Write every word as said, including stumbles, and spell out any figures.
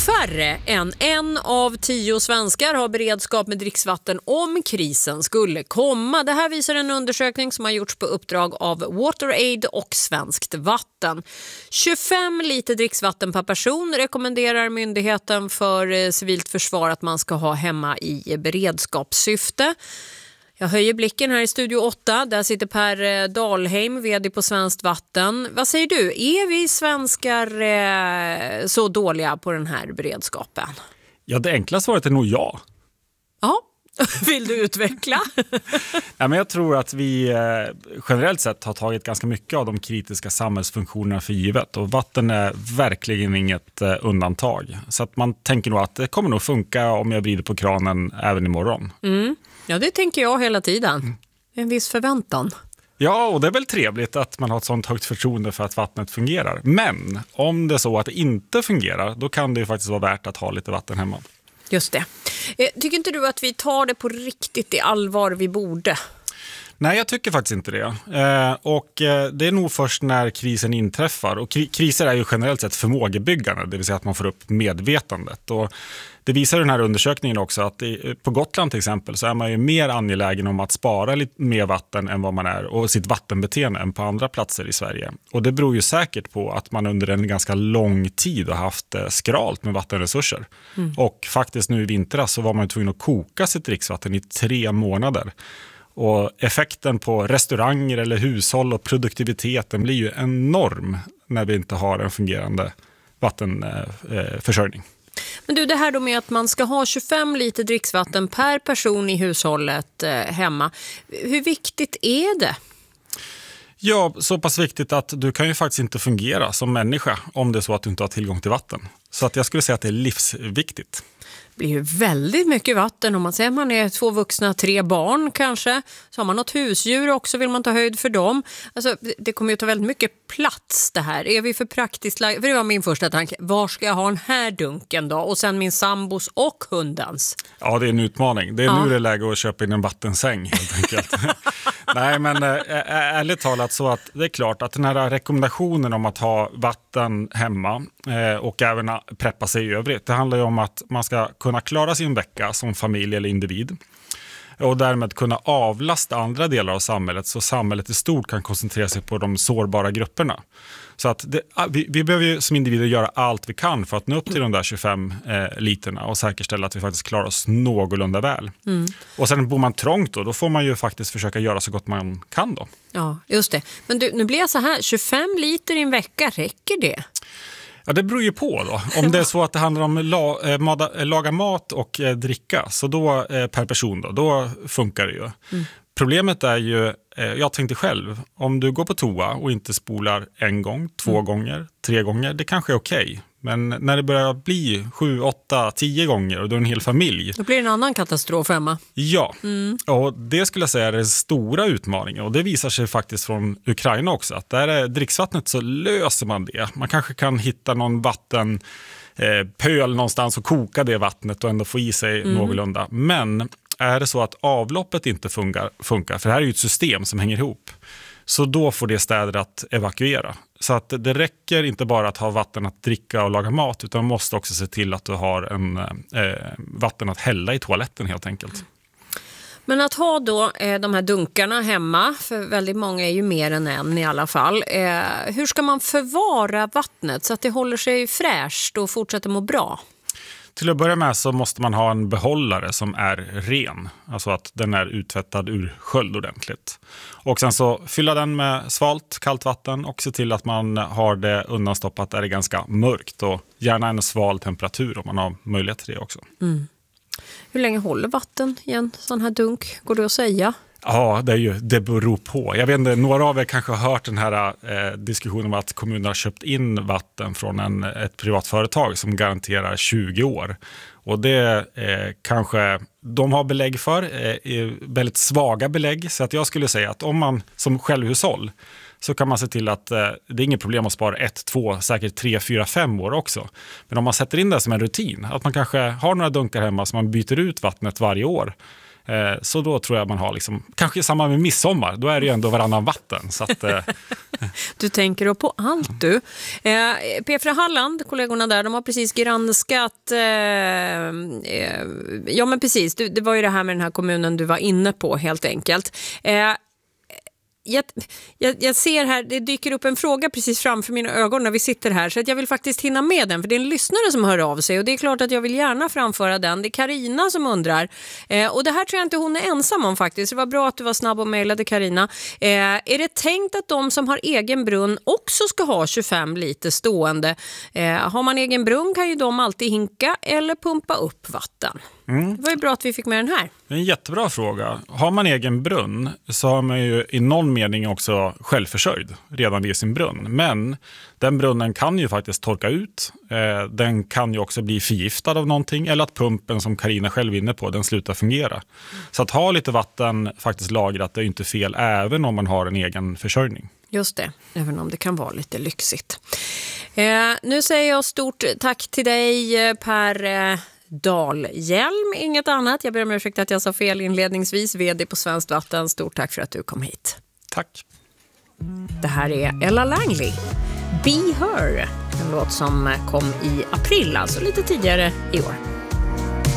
Färre än en av tio svenskar har beredskap med dricksvatten om krisen skulle komma. Det här visar en undersökning som har gjorts på uppdrag av WaterAid och Svenskt Vatten. tjugofem liter dricksvatten per person rekommenderar Myndigheten för civilt försvar att man ska ha hemma i beredskapssyfte. Jag höjer blicken här i Studio åtta. Där sitter Per Dahlheim, vd på Svenskt Vatten. Vad säger du? Är vi svenskar eh, så dåliga på den här beredskapen? Ja, det enkla svaret är nog ja. Ja, vill du utveckla? Ja, men jag tror att vi eh, generellt sett har tagit ganska mycket av de kritiska samhällsfunktionerna för givet. Och vatten är verkligen inget eh, undantag. Så att man tänker nog att det kommer nog funka om jag vrider på kranen även imorgon. Mm. Ja, det tänker jag hela tiden. En viss förväntan. Ja, och det är väl trevligt att man har ett sånt högt förtroende för att vattnet fungerar. Men om det är så att det inte fungerar, då kan det ju faktiskt vara värt att ha lite vatten hemma. Just det. Tycker inte du att vi tar det på riktigt i allvar vi borde? Nej, jag tycker faktiskt inte det. Eh, och eh, det är nog först när krisen inträffar. Och kri- kriser är ju generellt sett förmågebyggande, det vill säga att man får upp medvetandet. Och det visar den här undersökningen också att i, på Gotland till exempel så är man ju mer angelägen om att spara lite mer vatten än vad man är och sitt vattenbeteende än på andra platser i Sverige. Och det beror ju säkert på att man under en ganska lång tid har haft eh, skralt med vattenresurser. Mm. Och faktiskt nu i vintras så var man tvungen att koka sitt dricksvatten i tre månader. Och effekten på restauranger eller hushåll och produktiviteten blir ju enorm när vi inte har en fungerande vattenförsörjning. Men du, det här då med att man ska ha tjugofem liter dricksvatten per person i hushållet eh, hemma. Hur viktigt är det? Ja, så pass viktigt att du kan ju faktiskt inte fungera som människa om det är så att du inte har tillgång till vatten. Så att jag skulle säga att det är livsviktigt. Det blir ju väldigt mycket vatten om man säger att man är två vuxna, tre barn kanske. Så har man något husdjur också, vill man ta höjd för dem. Alltså, det kommer ju ta väldigt mycket plats det här. Är vi för praktiskt lagda? För det var min första tanke. Var ska jag ha den här dunken då? Och sen min sambos och hundens. Ja, det är en utmaning. Det är ja. nu det är läge att köpa in en vattensäng helt enkelt. Nej, men äh, ärligt talat så att det är klart att den här rekommendationen om att ha vatten hemma eh, och även preppa sig i övrigt. Det handlar ju om att man ska kunna klara sin vecka som familj eller individ och därmed kunna avlasta andra delar av samhället så samhället i stort kan koncentrera sig på de sårbara grupperna. Så att det, vi, vi behöver ju som individer göra allt vi kan för att nå upp till de där tjugofem eh, literna och säkerställa att vi faktiskt klarar oss någorlunda väl. Mm. Och sen bor man trångt då, då får man ju faktiskt försöka göra så gott man kan då. Ja, just det. Men du, nu blir jag så här, tjugofem liter i en vecka, räcker det? Ja, det beror ju på då. Om det är så att det handlar om la, eh, mada, laga mat och eh, dricka, så då eh, per person då, då funkar det ju. Mm. Problemet är ju, eh, jag tänkte själv, om du går på toa och inte spolar en gång, två mm. gånger, tre gånger, det kanske är okej. Men när det börjar bli sju, åtta, tio gånger och då är en hel familj. Då blir det en annan katastrof hemma. Ja, mm. och det skulle jag säga är den stora utmaningen. Och det visar sig faktiskt från Ukraina också. Att där är dricksvattnet så löser man det. Man kanske kan hitta någon vatten eh, pöl någonstans och koka det vattnet och ändå få i sig mm. någorlunda. Men är det så att avloppet inte funkar, funkar, för det här är ju ett system som hänger ihop, så då får det städer att evakuera. Så att det räcker inte bara att ha vatten att dricka och laga mat, utan man måste också se till att du har en, eh, vatten att hälla i toaletten helt enkelt. Men att ha då eh, de här dunkarna hemma, för väldigt många är ju mer än en i alla fall. Eh, hur ska man förvara vattnet så att det håller sig fräscht och fortsätter må bra? Till att börja med så måste man ha en behållare som är ren. Alltså att den är uttvättad ur sköld ordentligt. Och sen så fylla den med svalt, kallt vatten och se till att man har det undanstoppat där det är ganska mörkt. Och gärna en sval temperatur om man har möjlighet till det också. Mm. Hur länge håller vatten i en sån här dunk? Går det att säga? Ja, det, är ju, det beror på. Jag vet inte, några av er kanske har hört den här eh, diskussionen om att kommuner har köpt in vatten från en, ett privat företag som garanterar tjugo år. Och det eh, kanske de har belägg för, eh, väldigt svaga belägg. Så att jag skulle säga att om man som självhushåll så kan man se till att eh, det är inget problem att spara ett, två, säkert tre, fyra, fem år också. Men om man sätter in det som en rutin, att man kanske har några dunkar hemma som man byter ut vattnet varje år. Eh, så då tror jag man har, liksom, kanske samma med midsommar, då är det ju ändå varannan vatten. Så att, eh... Du tänker på allt du. Eh, P fyra Halland, kollegorna där, de har precis granskat, eh, eh, ja men precis, det, det var ju det här med den här kommunen du var inne på helt enkelt. Eh, Jag, jag, jag ser här, det dyker upp en fråga precis framför mina ögon när vi sitter här, så att jag vill faktiskt hinna med den, för det är en lyssnare som hör av sig och det är klart att jag vill gärna framföra den. Det är Karina som undrar, eh, och det här tror jag inte hon är ensam om faktiskt. Det var bra att du var snabb och mejlade, Karina. Eh, är det tänkt att de som har egen brunn också ska ha tjugofem liter stående? Eh, har man egen brunn kan ju de alltid hinka eller pumpa upp vatten. Mm. Det var ju bra att vi fick med den här. Det är en jättebra fråga. Har man egen brunn så har man ju i någon mening också självförsörjd redan i sin brunn. Men den brunnen kan ju faktiskt torka ut. Eh, den kan ju också bli förgiftad av någonting. Eller att pumpen, som Karina själv är inne på, den slutar fungera. Mm. Så att ha lite vatten faktiskt lagrat är ju inte fel, även om man har en egen försörjning. Just det, även om det kan vara lite lyxigt. Eh, nu säger jag stort tack till dig, Per eh, Dahlhjelm, inget annat. Jag ber om ursäkt att jag sa fel inledningsvis. Vd på Svenskt Vatten. Stort tack för att du kom hit. Tack. Det här är Ella Langley, Be Her. En låt som kom i april, alltså lite tidigare i år.